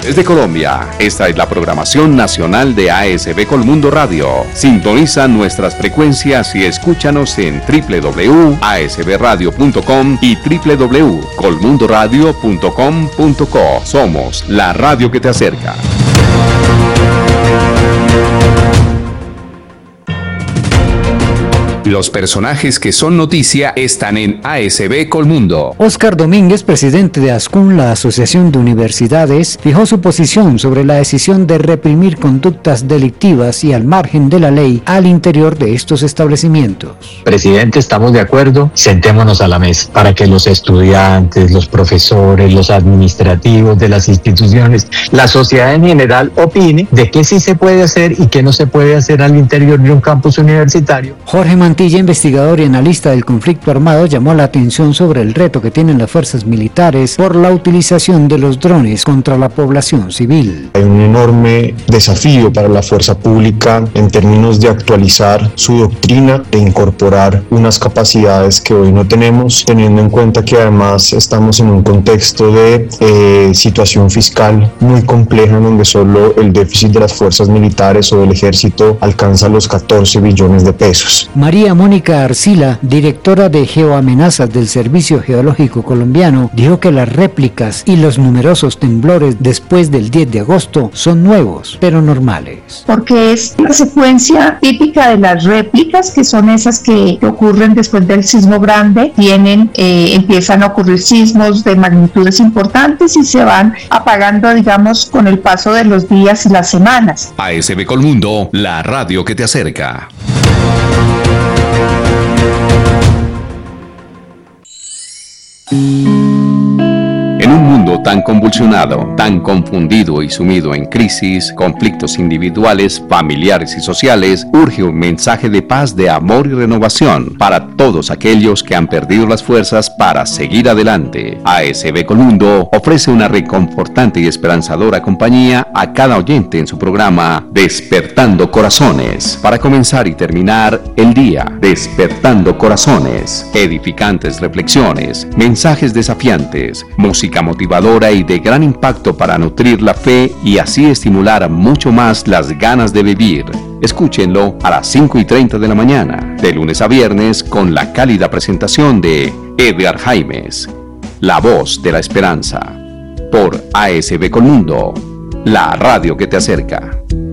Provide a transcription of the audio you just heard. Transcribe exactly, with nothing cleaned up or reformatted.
Desde Colombia, esta es la programación nacional de A S B Colmundo Radio. Sintoniza nuestras frecuencias y escúchanos en doble u doble u doble u punto a s b radio punto com y doble u doble u doble u punto colmundo radio punto com punto co. Somos la radio que te acerca. Los personajes que son noticia están en A S B Colmundo. Óscar Domínguez, presidente de ASCUN, la Asociación de Universidades, fijó su posición sobre la decisión de reprimir conductas delictivas y al margen de la ley al interior de estos establecimientos. Presidente, estamos de acuerdo, sentémonos a la mesa para que los estudiantes, los profesores, los administrativos de las instituciones, la sociedad en general opine de qué sí se puede hacer y qué no se puede hacer al interior de un campus universitario. Jorge Mantilla, investigador y analista del conflicto armado, llamó la atención sobre el reto que tienen las fuerzas militares por la utilización de los drones contra la población civil. Hay un enorme desafío para la fuerza pública en términos de actualizar su doctrina e incorporar unas capacidades que hoy no tenemos, teniendo en cuenta que además estamos en un contexto de eh, situación fiscal muy compleja en donde solo el déficit de las fuerzas militares o del ejército alcanza los catorce billones de pesos. María Mónica Arcila, directora de Geoamenazas del Servicio Geológico Colombiano, dijo que las réplicas y los numerosos temblores después del diez de agosto son nuevos, pero normales. Porque es la secuencia típica de las réplicas, que son esas que ocurren después del sismo grande, tienen, eh, empiezan a ocurrir sismos de magnitudes importantes y se van apagando, digamos, con el paso de los días y las semanas. A S B Colmundo, la radio que te acerca. En un mundo tan convulsionado, tan confundido y sumido en crisis, conflictos individuales, familiares y sociales, urge un mensaje de paz, de amor y renovación para todos aquellos que han perdido las fuerzas para seguir adelante. A S B Colmundo ofrece una reconfortante y esperanzadora compañía a cada oyente en su programa Despertando Corazones. Para comenzar y terminar el día, Despertando Corazones, edificantes reflexiones, mensajes desafiantes, música motivadora y de gran impacto para nutrir la fe y así estimular mucho más las ganas de vivir. Escúchenlo a las cinco y treinta de la mañana, de lunes a viernes, con la cálida presentación de Edgar Jaimes, la voz de la esperanza, por A S B Colmundo, la radio que te acerca.